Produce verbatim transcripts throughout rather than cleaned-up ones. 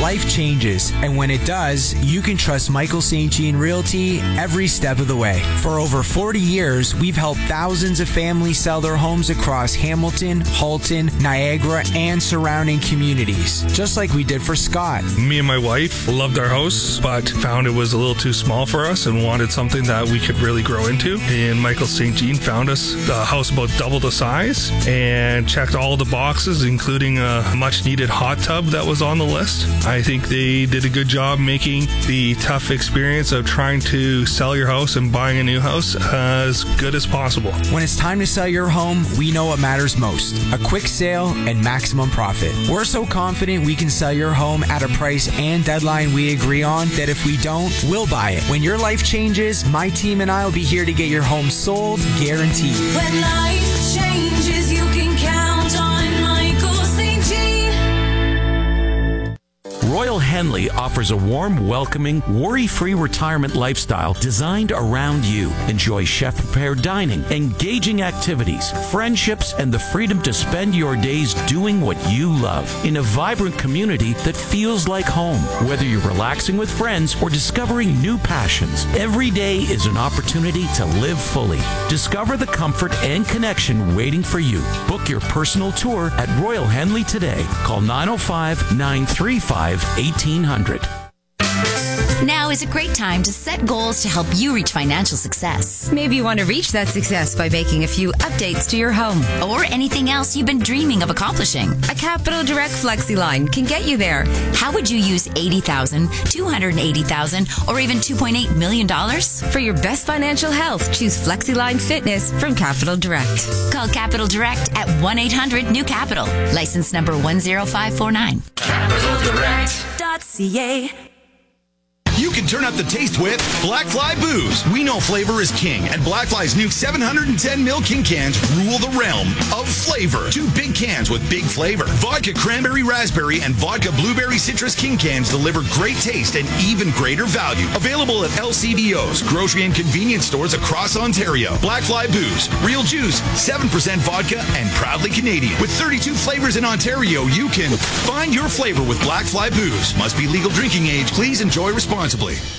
life changes, and when it does, you can trust Michael Saint Jean Realty every step of the way. For over forty years, we've helped thousands of families sell their homes across Hamilton, Halton, Niagara, and surrounding communities, just like we did for Scott. Me and my wife loved our house, but found it was a little too small for us and wanted something that we could really grow into. And Michael Saint Jean found us a house about double the size and checked all the boxes, including a much needed hot tub that was on the list. I think they did a good job making the tough experience of trying to sell your house and buying a new house as good as possible. When it's time to sell your home, we know what matters most: a quick sale and maximum profit. We're so confident we can sell your home at a price and deadline we agree on that if we don't, we'll buy it. When your life changes, my team and I will be here to get your home sold, guaranteed. When life changes, you can count on Michael Saint Jean. Royal Henley offers a warm, welcoming, worry-free retirement lifestyle designed around you. Enjoy chef-prepared dining, engaging activities, friendships, and the freedom to spend your days doing what you love in a vibrant community that feels like home. Whether you're relaxing with friends or discovering new passions, every day is an opportunity to live fully. Discover the comfort and connection waiting for you. Book your personal tour at Royal Henley today. Call nine oh five, nine three five, eighteen hundred. Now is a great time to set goals to help you reach financial success. Maybe you want to reach that success by making a few updates to your home. Or anything else you've been dreaming of accomplishing. A Capital Direct Flexi line can get you there. How would you use eighty thousand dollars, two hundred eighty thousand dollars, or even two point eight million dollars? For your best financial health, choose Flexi Line Fitness from Capital Direct. Call Capital Direct at one eight hundred new capital. License number one zero five four nine. capital direct dot c a. You can turn up the taste with Black Fly Booze. We know flavor is king, and Black Fly's new seven hundred ten milliliter King cans rule the realm of flavor. Two big cans with big flavor. Vodka Cranberry Raspberry and Vodka Blueberry Citrus King cans deliver great taste and even greater value. Available at L C B Os, grocery and convenience stores across Ontario. Black Fly Booze. Real juice, seven percent vodka, and proudly Canadian. With thirty-two flavors in Ontario, you can find your flavor with Black Fly Booze. Must be legal drinking age. Please enjoy responsibly.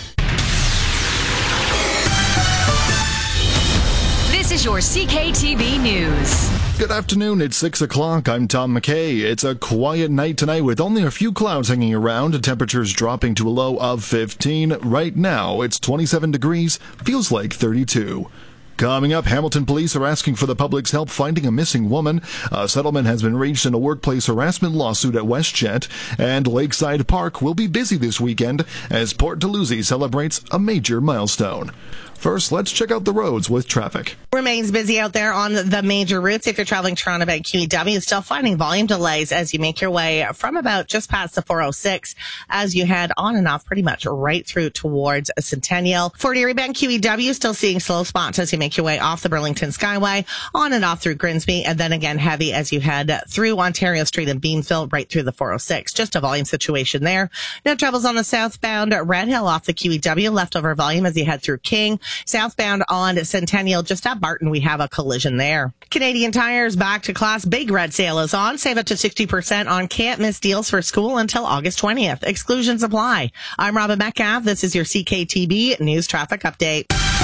This is your C K T B News. Good afternoon, it's six o'clock. I'm Tom McKay. It's a quiet night tonight with only a few clouds hanging around, temperatures dropping to a low of fifteen. Right now, it's twenty-seven degrees, feels like thirty-two. Coming up, Hamilton police are asking for the public's help finding a missing woman. A settlement has been reached in a workplace harassment lawsuit at WestJet. And Lakeside Park will be busy this weekend as Port Dalhousie celebrates a major milestone. First, let's check out the roads with traffic. Remains busy out there on the major routes. If you're traveling Toronto by Q E W, still finding volume delays as you make your way from about just past the four oh six as you head on and off pretty much right through towards Centennial. Fort Erie Bend Q E W still seeing slow spots as you make your way off the Burlington Skyway, on and off through Grimsby, and then again heavy as you head through Ontario Street and Beanfield right through the four oh six. Just a volume situation there. No troubles on the southbound Red Hill off the Q E W. Leftover volume as you head through King. Southbound on Centennial, just at Barton, we have a collision there. Canadian Tire's back to class big red sale is on. Save up to sixty percent on can't miss deals for school until August twentieth. Exclusions apply. I'm Robin Metcalf. This is your C K T B News Traffic Update.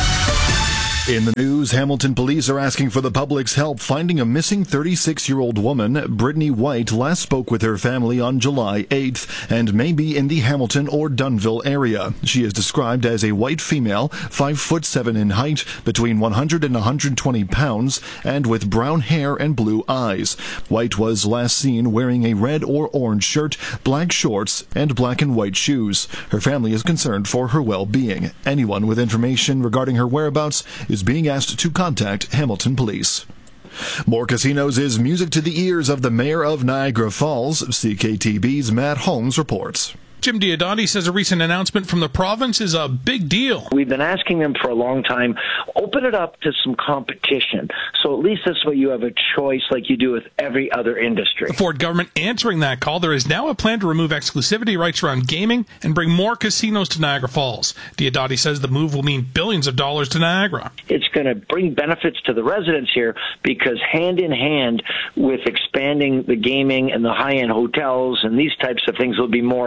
In the news, Hamilton police are asking for the public's help finding a missing thirty-six-year-old woman. Brittany White last spoke with her family on July eighth and may be in the Hamilton or Dunnville area. She is described as a white female, five foot seven in height, between one hundred and one hundred twenty pounds, and with brown hair and blue eyes. White was last seen wearing a red or orange shirt, black shorts, and black and white shoes. Her family is concerned for her well-being. Anyone with information regarding her whereabouts is being asked to contact Hamilton Police. More casinos is music to the ears of the mayor of Niagara Falls. C K T B's Matt Holmes reports. Jim Diodati says a recent announcement from the province is a big deal. We've been asking them for a long time, open it up to some competition. So at least this way you have a choice like you do with every other industry. The Ford government answering that call, there is now a plan to remove exclusivity rights around gaming and bring more casinos to Niagara Falls. Diodati says the move will mean billions of dollars to Niagara. It's going to bring benefits to the residents here because hand in hand with expanding the gaming and the high-end hotels and these types of things will be more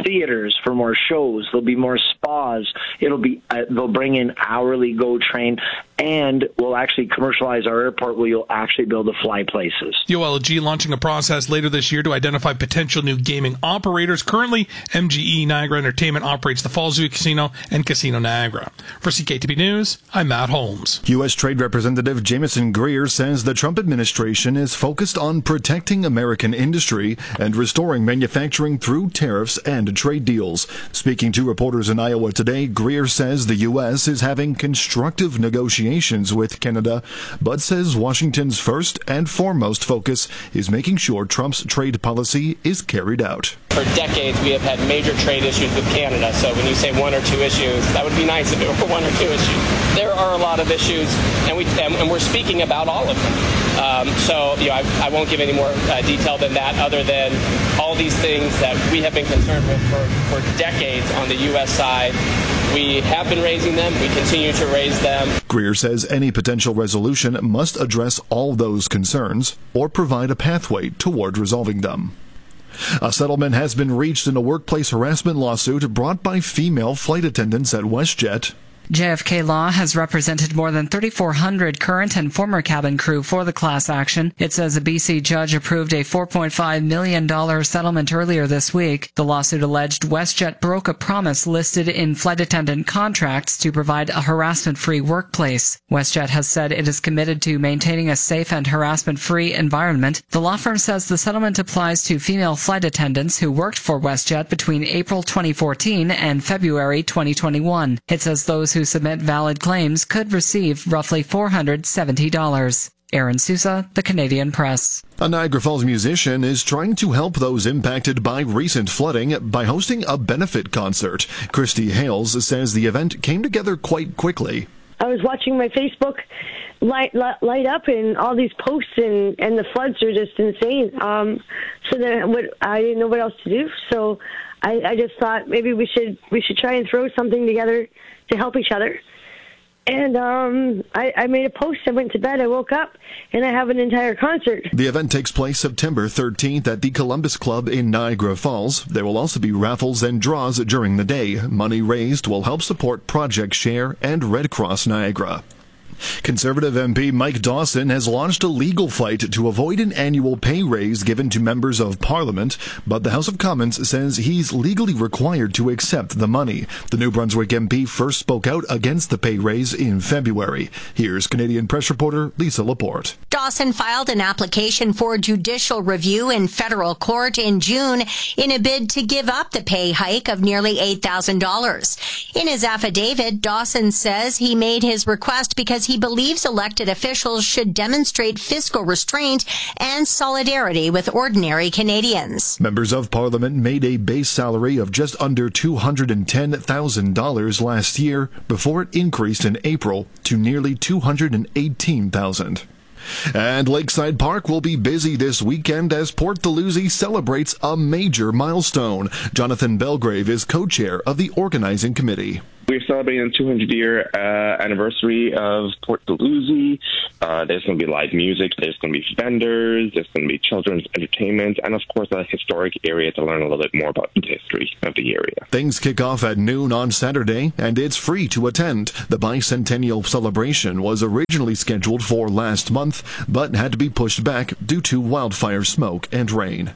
theaters for more shows. There'll be more spas. It'll be uh, they'll bring in hourly Go Train, and we'll actually commercialize our airport where you'll actually be able to fly places. U L G launching a process later this year to identify potential new gaming operators. Currently, M G E Niagara Entertainment operates the Fallsview Casino and Casino Niagara. For C K T B News, I'm Matt Holmes. U S Trade Representative Jameson Greer says the Trump administration is focused on protecting American industry and restoring manufacturing through tariffs and trade deals. Speaking to reporters in Iowa today, Greer says the U S is having constructive negotiations with Canada, but says Washington's first and foremost focus is making sure Trump's trade policy is carried out. For decades, we have had major trade issues with Canada, so when you say one or two issues, that would be nice if it were one or two issues. There are a lot of issues, and, we, and, and we're speaking about all of them. Um, so, you know, I, I won't give any more uh, detail than that, other than all these things that we have been concerned with for, for decades on the U S side. We have been raising them. We continue to raise them. Greer says any potential resolution must address all those concerns or provide a pathway toward resolving them. A settlement has been reached in a workplace harassment lawsuit brought by female flight attendants at WestJet. J F K Law has represented more than thirty-four hundred current and former cabin crew for the class action. It says a B C judge approved a four point five million dollars settlement earlier this week. The lawsuit alleged WestJet broke a promise listed in flight attendant contracts to provide a harassment-free workplace. WestJet has said it is committed to maintaining a safe and harassment-free environment. The law firm says the settlement applies to female flight attendants who worked for WestJet between April twenty fourteen and February twenty twenty-one. It says those who submit valid claims could receive roughly four hundred seventy dollars. Aaron Sousa, The Canadian Press. A Niagara Falls musician is trying to help those impacted by recent flooding by hosting a benefit concert. Christy Hales says the event came together quite quickly. I was watching my Facebook light light, light up, and all these posts, and, and the floods are just insane. Um, so then, what I didn't know what else to do. So I, I just thought maybe we should we should try and throw something together to help each other. And um, I, I made a post. I went to bed. I woke up, and I have an entire concert. The event takes place September thirteenth at the Columbus Club in Niagara Falls. There will also be raffles and draws during the day. Money raised will help support Project Share and Red Cross Niagara. Conservative M P Mike Dawson has launched a legal fight to avoid an annual pay raise given to members of Parliament, but the House of Commons says he's legally required to accept the money. The New Brunswick M P first spoke out against the pay raise in February. Here's Canadian Press reporter Lisa Laporte. Dawson filed an application for judicial review in federal court in June in a bid to give up the pay hike of nearly eight thousand dollars. In his affidavit, Dawson says he made his request because he believes elected officials should demonstrate fiscal restraint and solidarity with ordinary Canadians. Members of Parliament made a base salary of just under two hundred ten thousand dollars last year before it increased in April to nearly two hundred eighteen thousand dollars. And Lakeside Park will be busy this weekend as Port Dalhousie celebrates a major milestone. Jonathan Belgrave is co-chair of the organizing committee. We're celebrating the two hundred year uh, anniversary of Port Dalhousie. Uh, there's going to be live music. There's going to be vendors. There's going to be children's entertainment. And, of course, a historic area to learn a little bit more about the history of the area. Things kick off at noon on Saturday, and it's free to attend. The bicentennial celebration was originally scheduled for last month, but had to be pushed back due to wildfire smoke and rain.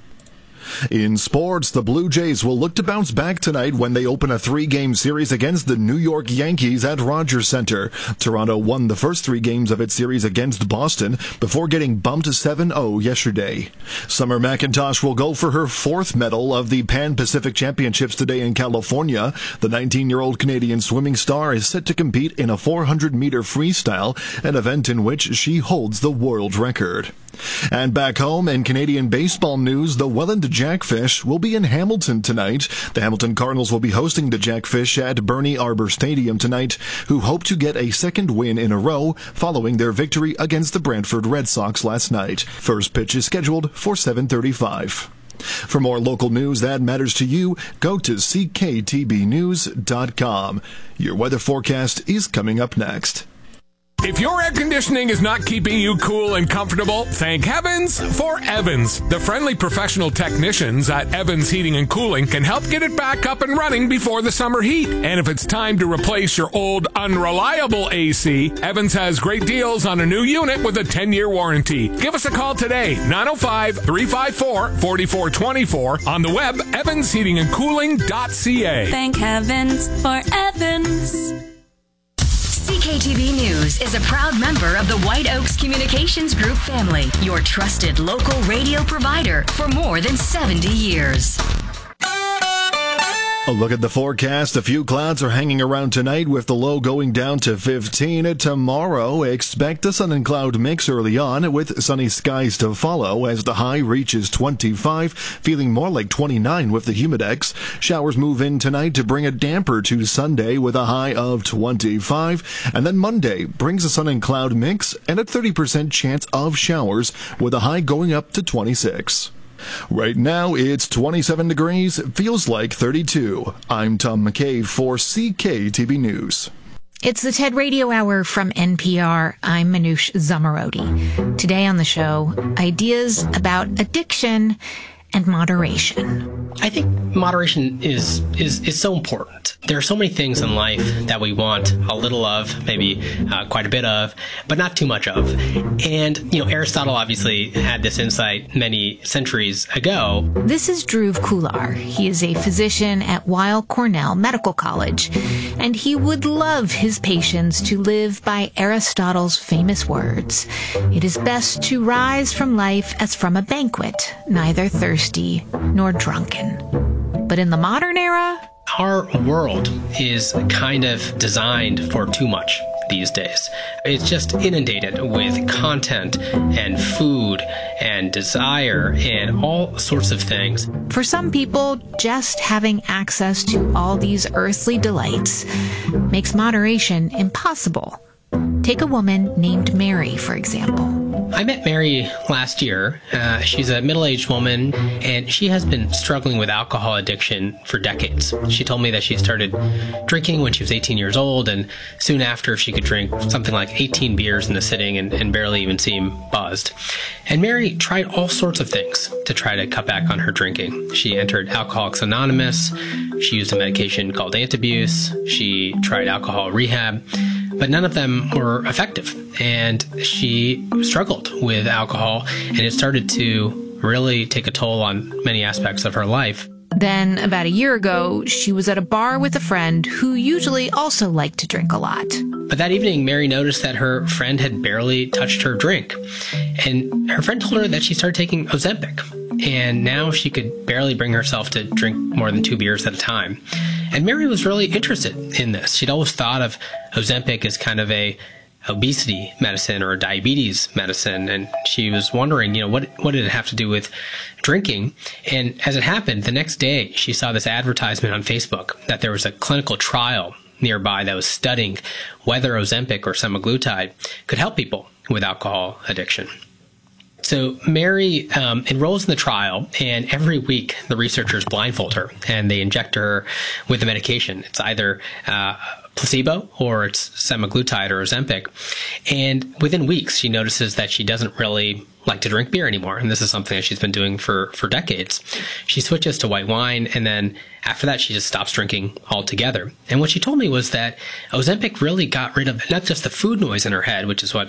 In sports, the Blue Jays will look to bounce back tonight when they open a three-game series against the New York Yankees at Rogers Center. Toronto won the first three games of its series against Boston before getting bumped seven oh yesterday. Summer McIntosh will go for her fourth medal of the Pan-Pacific Championships today in California. The nineteen-year-old Canadian swimming star is set to compete in a four hundred meter freestyle, an event in which she holds the world record. And back home in Canadian baseball news, the Welland Jackfish will be in Hamilton tonight. The Hamilton Cardinals will be hosting the Jackfish at Bernie Arbor Stadium tonight, who hope to get a second win in a row following their victory against the Brantford Red Sox last night. First pitch is scheduled for seven thirty-five. For more local news that matters to you, go to c k t b news dot com. Your weather forecast is coming up next. If your air conditioning is not keeping you cool and comfortable, thank heavens for Evans. The friendly professional technicians at Evans Heating and Cooling can help get it back up and running before the summer heat. And if it's time to replace your old unreliable A C, Evans has great deals on a new unit with a ten-year warranty. Give us a call today, nine oh five, three five four, four four two four, on the web, evans heating and cooling dot c a. Thank heavens for Evans. C K T V News is a proud member of the White Oaks Communications Group family, your trusted local radio provider for more than seventy years. A look at the forecast. A few clouds are hanging around tonight with the low going down to fifteen. Tomorrow, expect a sun and cloud mix early on with sunny skies to follow as the high reaches twenty-five, feeling more like twenty-nine with the humidex. Showers move in tonight to bring a damper to Sunday with a high of twenty-five. And then Monday brings a sun and cloud mix and a thirty percent chance of showers with a high going up to twenty-six. Right now, it's twenty-seven degrees, feels like thirty-two. I'm Tom McKay for C K T V News. It's the TED Radio Hour from N P R. I'm Manoush Zamarodi. Today on the show, ideas about addiction and moderation. I think moderation is, is, is so important. There are so many things in life that we want a little of, maybe uh, quite a bit of, but not too much of. And, you know, Aristotle obviously had this insight many centuries ago. This is Dhruv Kular. He is a physician at Weill Cornell Medical College, and he would love his patients to live by Aristotle's famous words. It is best to rise from life as from a banquet, neither thirsty nor drunken. But in the modern era, our world is kind of designed for too much these days. It's just inundated with content and food and desire and all sorts of things. For some people, just having access to all these earthly delights makes moderation impossible. Take a woman named Mary, for example. I met Mary last year. Uh, she's a middle-aged woman, and she has been struggling with alcohol addiction for decades. She told me that she started drinking when she was eighteen years old, and soon after she could drink something like eighteen beers in a sitting and, and barely even seem buzzed. And Mary tried all sorts of things to try to cut back on her drinking. She entered Alcoholics Anonymous. She used a medication called Antabuse. She tried alcohol rehab. But none of them were effective, and she struggled with alcohol, and it started to really take a toll on many aspects of her life. Then, about a year ago, she was at a bar with a friend who usually also liked to drink a lot. But that evening, Mary noticed that her friend had barely touched her drink, and her friend told her that she started taking Ozempic, and now she could barely bring herself to drink more than two beers at a time. And Mary was really interested in this. She'd always thought of Ozempic as kind of a obesity medicine or a diabetes medicine, and she was wondering, you know, what what did it have to do with drinking? And as it happened, the next day she saw this advertisement on Facebook that there was a clinical trial nearby that was studying whether Ozempic or semaglutide could help people with alcohol addiction. So Mary um, enrolls in the trial, and every week the researchers blindfold her and they inject her with the medication. It's either uh, placebo or it's semaglutide or Ozempic. And within weeks, she notices that she doesn't really like to drink beer anymore. And this is something that she's been doing for, for decades. She switches to white wine, and then after that, she just stops drinking altogether. And what she told me was that Ozempic really got rid of not just the food noise in her head, which is what